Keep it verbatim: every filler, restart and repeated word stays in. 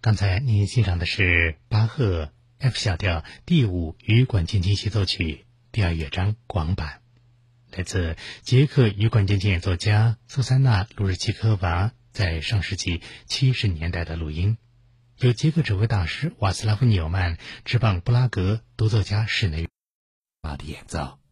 刚才您欣赏的是巴赫 F 小调第五羽管键琴协奏曲第二乐章广版，来自捷克羽管键琴演奏家苏珊娜·卢日奇科娃在上世纪七十年代的录音，由捷克指挥大师瓦斯拉夫·纽曼、执棒布拉格独奏家室内乐的演奏。